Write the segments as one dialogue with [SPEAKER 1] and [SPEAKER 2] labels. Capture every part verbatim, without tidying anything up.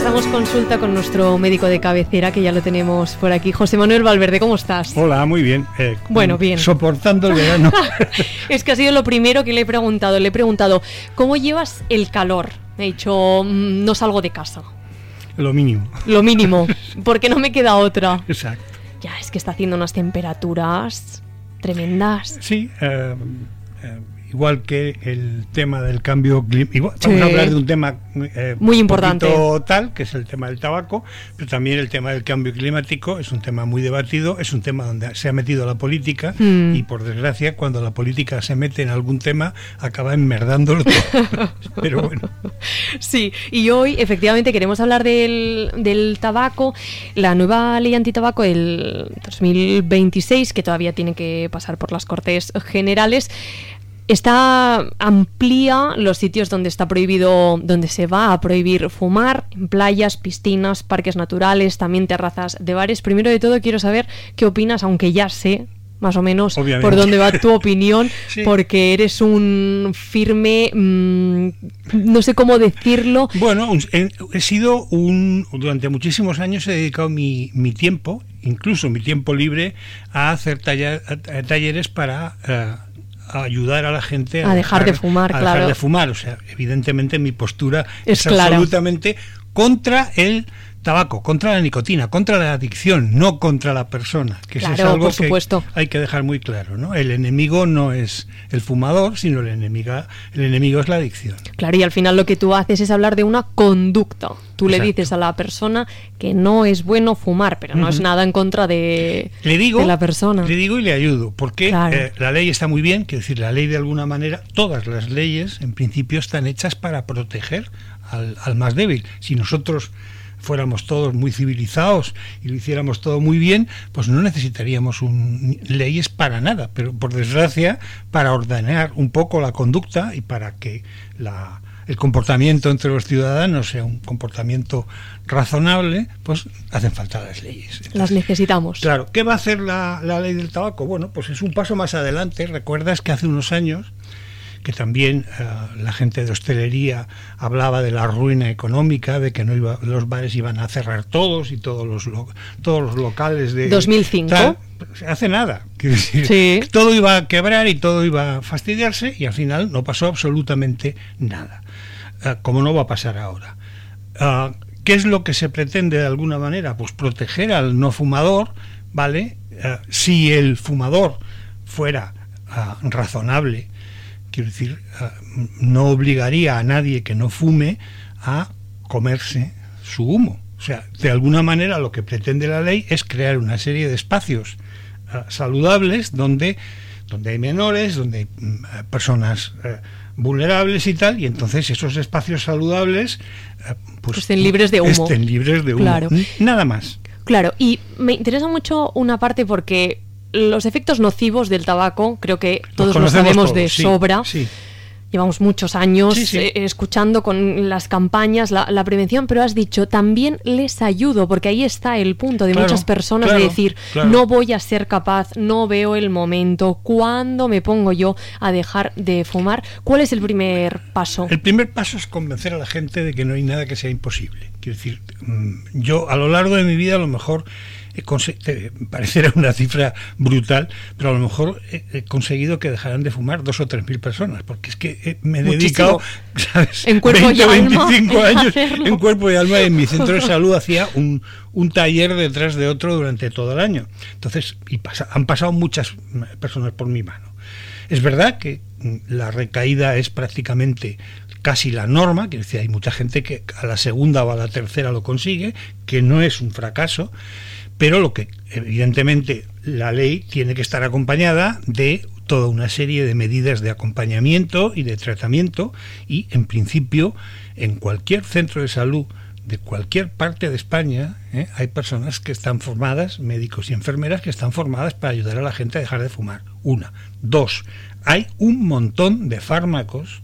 [SPEAKER 1] Pasamos consulta con nuestro médico de cabecera, que ya lo tenemos por aquí. José Manuel Valverde, ¿cómo estás?
[SPEAKER 2] Hola, muy bien. Eh,
[SPEAKER 1] bueno, bien.
[SPEAKER 2] Soportando el verano.
[SPEAKER 1] Es que ha sido lo primero que le he preguntado. Le he preguntado, ¿cómo llevas el calor? Me ha dicho, no salgo de casa.
[SPEAKER 2] Lo mínimo.
[SPEAKER 1] Lo mínimo, porque no me queda otra.
[SPEAKER 2] Exacto.
[SPEAKER 1] Ya, es que está haciendo unas temperaturas tremendas.
[SPEAKER 2] Sí, eh, eh, igual que el tema del cambio climático.
[SPEAKER 1] Sí.
[SPEAKER 2] Vamos a hablar de un tema eh,
[SPEAKER 1] muy importante,
[SPEAKER 2] tal, que es el tema del tabaco, pero también el tema del cambio climático es un tema muy debatido, es un tema donde se ha metido la política mm. y, por desgracia, cuando la política se mete en algún tema, acaba enmerdándolo todo. Pero bueno.
[SPEAKER 1] Sí, y hoy efectivamente queremos hablar del, del tabaco, la nueva ley antitabaco del dos mil veintiséis, que todavía tiene que pasar por las Cortes Generales. Está amplía los sitios donde está prohibido, donde se va a prohibir fumar, en playas, piscinas, parques naturales, también terrazas de bares. Primero de todo quiero saber qué opinas, aunque ya sé más o menos Obviamente. por dónde va tu opinión, sí. porque eres un firme, mmm, no sé cómo decirlo.
[SPEAKER 2] Bueno, he, he sido un, durante muchísimos años he dedicado mi, mi tiempo, incluso mi tiempo libre, a hacer taller, a, a talleres para Uh, a ayudar a la gente
[SPEAKER 1] a, a dejar, dejar de fumar,
[SPEAKER 2] a
[SPEAKER 1] claro.
[SPEAKER 2] dejar de fumar. O sea, evidentemente mi postura
[SPEAKER 1] es,
[SPEAKER 2] es absolutamente contra el tabaco, contra la nicotina, contra la adicción, no contra la persona, que
[SPEAKER 1] claro,
[SPEAKER 2] eso es algo
[SPEAKER 1] por supuesto.
[SPEAKER 2] que hay que dejar muy claro, ¿no? El enemigo no es el fumador, sino el enemigo, el enemigo es la adicción.
[SPEAKER 1] Claro, y al final lo que tú haces es hablar de una conducta. Tú Exacto. le dices a la persona que no es bueno fumar, pero no uh-huh. es nada en contra de,
[SPEAKER 2] le digo,
[SPEAKER 1] de la persona.
[SPEAKER 2] Le digo y le ayudo, porque claro. eh, la ley está muy bien, quiero decir, la ley de alguna manera, todas las leyes en principio están hechas para proteger al, al más débil. Si nosotros fuéramos todos muy civilizados y lo hiciéramos todo muy bien, pues no necesitaríamos un, leyes para nada, pero por desgracia, para ordenar un poco la conducta y para que la, el comportamiento entre los ciudadanos sea un comportamiento razonable, pues hacen falta las leyes. Entonces,
[SPEAKER 1] las necesitamos.
[SPEAKER 2] Claro, ¿qué va a hacer la, la ley del tabaco? Bueno, pues es un paso más adelante. Recuerdas que hace unos años que también uh, la gente de hostelería hablaba de la ruina económica, de que no iba, los bares iban a cerrar todos y todos los lo, todos los locales de
[SPEAKER 1] dos mil cinco
[SPEAKER 2] tal, hace nada, quiero decir,
[SPEAKER 1] sí.
[SPEAKER 2] todo iba a quebrar y todo iba a fastidiarse y al final no pasó absolutamente nada, uh, como no va a pasar ahora. Uh, ¿qué es lo que se pretende de alguna manera? Pues proteger al no fumador, ¿vale? Uh, si el fumador fuera uh, razonable, quiero decir, uh, no obligaría a nadie que no fume a comerse su humo. O sea, de alguna manera lo que pretende la ley es crear una serie de espacios uh, saludables donde, donde hay menores, donde hay uh, personas uh, vulnerables y tal, y entonces esos espacios saludables uh, pues,
[SPEAKER 1] estén libres de humo.
[SPEAKER 2] Estén libres de humo.
[SPEAKER 1] Claro.
[SPEAKER 2] Nada más.
[SPEAKER 1] Claro, y me interesa mucho una parte porque los efectos nocivos del tabaco, creo que todos lo sabemos todos, de
[SPEAKER 2] sí,
[SPEAKER 1] sobra.
[SPEAKER 2] Sí.
[SPEAKER 1] Llevamos muchos años
[SPEAKER 2] sí, sí.
[SPEAKER 1] Eh, escuchando con las campañas, la, la prevención, pero has dicho, también les ayudo, porque ahí está el punto de
[SPEAKER 2] claro,
[SPEAKER 1] muchas personas
[SPEAKER 2] claro,
[SPEAKER 1] de decir,
[SPEAKER 2] claro.
[SPEAKER 1] no voy a ser capaz, no veo el momento, ¿cuándo me pongo yo a dejar de fumar? ¿Cuál es el primer paso?
[SPEAKER 2] El primer paso es convencer a la gente de que no hay nada que sea imposible. Quiero decir, yo a lo largo de mi vida a lo mejor he conseguido, parecerá una cifra brutal, pero a lo mejor he, he conseguido que dejaran de fumar dos o tres mil personas, porque es que me he
[SPEAKER 1] Muchísimo.
[SPEAKER 2] dedicado, ¿sabes?
[SPEAKER 1] En cuerpo
[SPEAKER 2] veinte,
[SPEAKER 1] y alma,
[SPEAKER 2] veinticinco
[SPEAKER 1] en
[SPEAKER 2] años
[SPEAKER 1] hacerlo.
[SPEAKER 2] En cuerpo y alma. En mi centro de salud hacía un, un taller detrás de otro durante todo el año. Entonces, y pasa, han pasado muchas personas por mi mano. Es verdad que la recaída es prácticamente casi la norma, que decía, hay mucha gente que a la segunda o a la tercera lo consigue, que no es un fracaso, pero lo que evidentemente la ley tiene que estar acompañada de toda una serie de medidas de acompañamiento y de tratamiento, y en principio en cualquier centro de salud de cualquier parte de España ¿eh? hay personas que están formadas, médicos y enfermeras que están formadas para ayudar a la gente a dejar de fumar. Una. Dos, hay un montón de fármacos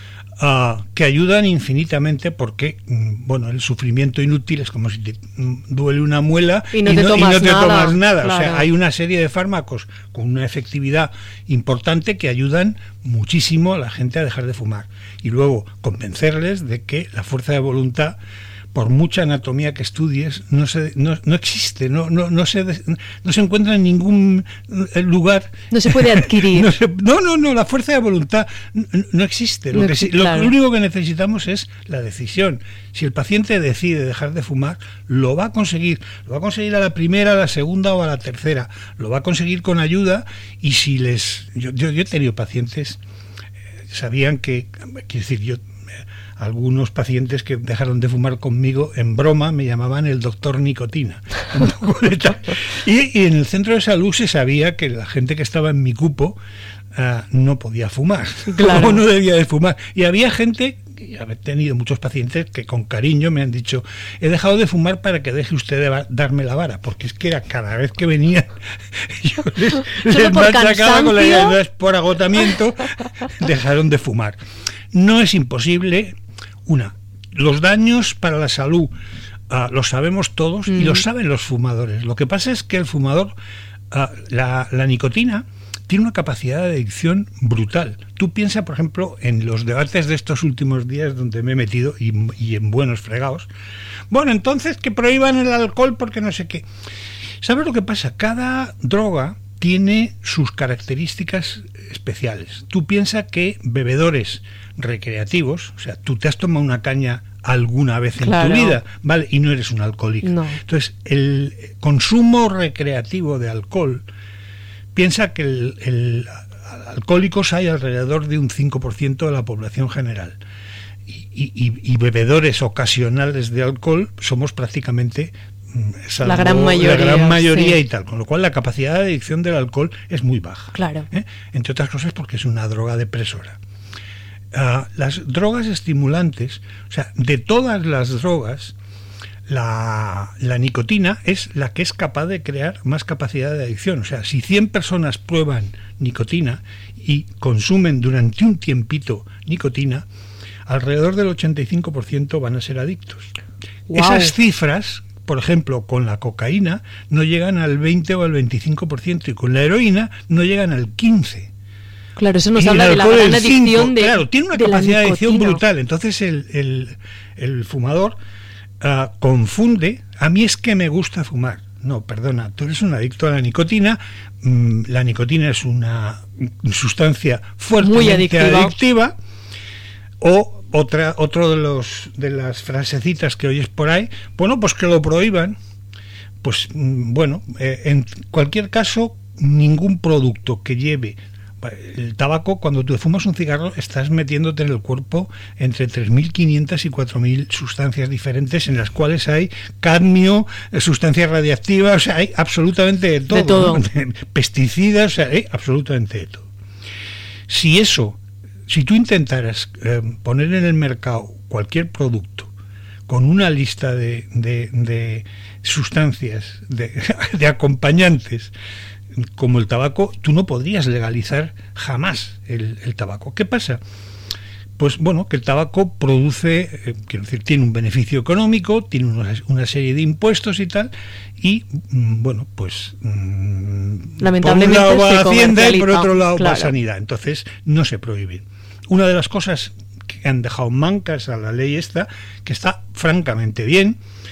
[SPEAKER 2] Uh, que ayudan infinitamente porque, bueno, el sufrimiento inútil es como si te duele una muela
[SPEAKER 1] y no
[SPEAKER 2] y
[SPEAKER 1] te
[SPEAKER 2] no,
[SPEAKER 1] tomas
[SPEAKER 2] y no te
[SPEAKER 1] nada,
[SPEAKER 2] tomas nada.
[SPEAKER 1] Claro.
[SPEAKER 2] O sea, hay una serie de fármacos con una efectividad importante que ayudan muchísimo a la gente a dejar de fumar. Y luego convencerles de que la fuerza de voluntad por mucha anatomía que estudies, no se, no, no existe, no, no, no, se, no se encuentra en ningún lugar.
[SPEAKER 1] No se puede adquirir.
[SPEAKER 2] No, se, no, no, no, la fuerza de voluntad no, no existe. Lo,
[SPEAKER 1] no,
[SPEAKER 2] que, claro. lo único que necesitamos es la decisión. Si el paciente decide dejar de fumar, lo va a conseguir. Lo va a conseguir a la primera, a la segunda o a la tercera. Lo va a conseguir con ayuda, y si les... Yo, yo, yo he tenido pacientes, eh, sabían que... Quiero decir, yo... Algunos pacientes que dejaron de fumar conmigo, en broma, me llamaban el doctor nicotina. y, y en el centro de salud se sabía que la gente que estaba en mi cupo uh, no podía fumar,
[SPEAKER 1] claro.
[SPEAKER 2] o no debía de fumar. Y había gente, y he tenido muchos pacientes que con cariño me han dicho: he dejado de fumar para que deje usted de darme la vara, porque es que era cada vez que venían yo les, les machacaba con la idea, no es por agotamiento, dejaron de fumar. No es imposible. Una, los daños para la salud uh, los sabemos todos, mm. y los saben los fumadores. Lo que pasa es que el fumador, uh, la, la nicotina tiene una capacidad de adicción brutal. Tú piensas, por ejemplo, en los debates de estos últimos días donde me he metido, y, y en buenos fregados. Bueno, entonces que prohíban el alcohol porque no sé qué. ¿Sabes lo que pasa? Cada droga tiene sus características especiales. Tú piensas que bebedores recreativos, o sea, tú te has tomado una caña alguna vez en claro. tu vida, ¿vale? Y no eres un alcohólico.
[SPEAKER 1] No.
[SPEAKER 2] Entonces, el consumo recreativo de alcohol, piensa que el, el alcohólicos hay alrededor de un cinco por ciento de la población general. Y, y, y bebedores ocasionales de alcohol somos prácticamente...
[SPEAKER 1] la gran mayoría,
[SPEAKER 2] la gran mayoría
[SPEAKER 1] sí.
[SPEAKER 2] y tal, con lo cual la capacidad de adicción del alcohol es muy baja.
[SPEAKER 1] Claro.
[SPEAKER 2] ¿eh? Entre otras cosas porque es una droga depresora. Uh, las drogas estimulantes, o sea, de todas las drogas, la, la nicotina es la que es capaz de crear más capacidad de adicción. O sea, si cien personas prueban nicotina y consumen durante un tiempito nicotina, alrededor del ochenta y cinco por ciento van a ser adictos. Wow. Esas cifras, por ejemplo, con la cocaína no llegan al veinte o al veinticinco por ciento, y con la heroína no llegan al quince por ciento.
[SPEAKER 1] Claro, eso nos
[SPEAKER 2] y
[SPEAKER 1] habla de la gran adicción de
[SPEAKER 2] Claro, tiene una
[SPEAKER 1] de
[SPEAKER 2] capacidad de adicción brutal. Entonces el, el, el fumador uh, confunde. A mí es que me gusta fumar. No, perdona, tú eres un adicto a la nicotina. Mm, la nicotina es una sustancia fuertemente
[SPEAKER 1] muy adictiva.
[SPEAKER 2] adictiva. O otra, otro de los de las frasecitas que oyes por ahí, bueno, pues que lo prohíban. Pues mm, bueno, eh, en cualquier caso, ningún producto que lleve el tabaco, cuando tú fumas un cigarro, estás metiéndote en el cuerpo entre tres mil quinientas y cuatro mil sustancias diferentes, en las cuales hay cadmio, sustancias radiactivas, o sea, hay absolutamente de todo,
[SPEAKER 1] de todo.
[SPEAKER 2] ¿no? Pesticidas, o sea, hay absolutamente de todo. Si eso, si tú intentaras eh, poner en el mercado cualquier producto con una lista de, de, de sustancias, de, de acompañantes, como el tabaco, tú no podrías legalizar jamás el, el tabaco. ¿Qué pasa? Pues bueno, que el tabaco produce, eh, quiero decir, tiene un beneficio económico, tiene una, una serie de impuestos y tal, y mm, bueno, pues mm,
[SPEAKER 1] lamentablemente
[SPEAKER 2] por un lado va
[SPEAKER 1] se
[SPEAKER 2] Hacienda y por otro lado
[SPEAKER 1] claro.
[SPEAKER 2] va Sanidad. Entonces no se prohíbe. Una de las cosas que han dejado mancas a la ley esta, que está francamente bien,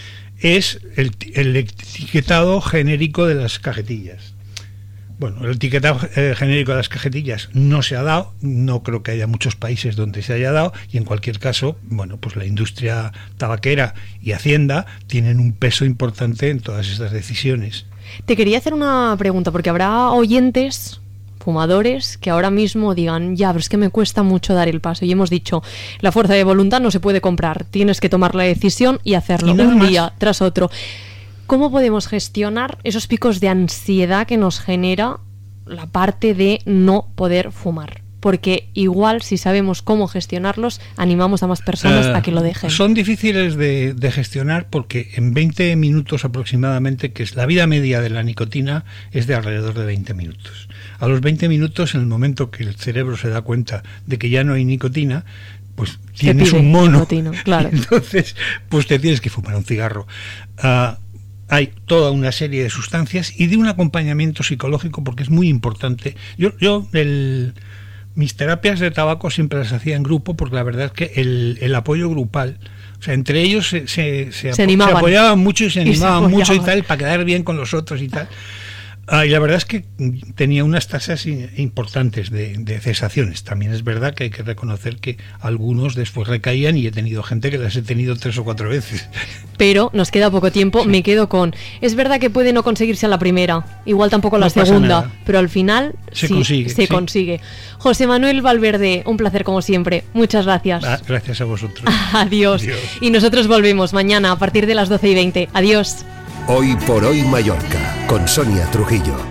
[SPEAKER 2] es el, el etiquetado genérico de las cajetillas. Bueno, el etiquetado eh, genérico de las cajetillas no se ha dado, no creo que haya muchos países donde se haya dado, y en cualquier caso, bueno, pues la industria tabaquera y Hacienda tienen un peso importante en todas estas decisiones.
[SPEAKER 1] Te quería hacer una pregunta, porque habrá oyentes, fumadores, que ahora mismo digan, ya, pero es que me cuesta mucho dar el paso, y hemos dicho, la fuerza de voluntad no se puede comprar, tienes que tomar la decisión y hacerlo
[SPEAKER 2] y
[SPEAKER 1] un
[SPEAKER 2] más.
[SPEAKER 1] día tras otro. ¿Cómo podemos gestionar esos picos de ansiedad que nos genera la parte de no poder fumar? Porque igual, si sabemos cómo gestionarlos, animamos a más personas uh, a que lo dejen.
[SPEAKER 2] Son difíciles de, de gestionar porque en veinte minutos aproximadamente, que es la vida media de la nicotina, es de alrededor de veinte minutos. A los veinte minutos, en el momento que el cerebro se da cuenta de que ya no hay nicotina, pues tienes un mono.
[SPEAKER 1] Nicotina, claro.
[SPEAKER 2] Entonces, pues te tienes que fumar un cigarro. Uh, Hay toda una serie de sustancias y de un acompañamiento psicológico, porque es muy importante. Yo, yo el, mis terapias de tabaco siempre las hacía en grupo, porque la verdad es que el, el apoyo grupal O sea, entre ellos se, se, se,
[SPEAKER 1] se,
[SPEAKER 2] apo-
[SPEAKER 1] animaban.
[SPEAKER 2] se apoyaban mucho y se animaban
[SPEAKER 1] y se
[SPEAKER 2] mucho y tal, para quedar bien con los otros y tal. Ah, y la verdad es que tenía unas tasas importantes de, de cesaciones. También es verdad que hay que reconocer que algunos después recaían y he tenido gente que las he tenido tres o cuatro veces.
[SPEAKER 1] Pero nos queda poco tiempo, sí. Me quedo con... Es verdad que puede no conseguirse a la primera, igual tampoco a la no segunda, pero al final
[SPEAKER 2] se
[SPEAKER 1] sí,
[SPEAKER 2] consigue.
[SPEAKER 1] Se
[SPEAKER 2] sí.
[SPEAKER 1] consigue. José Manuel Valverde, un placer como siempre. Muchas gracias.
[SPEAKER 2] Ah, gracias a vosotros.
[SPEAKER 1] Adiós. Adiós. Y nosotros volvemos mañana a partir de las doce y veinte. Adiós.
[SPEAKER 3] Hoy por hoy Mallorca, con Sonia Trujillo.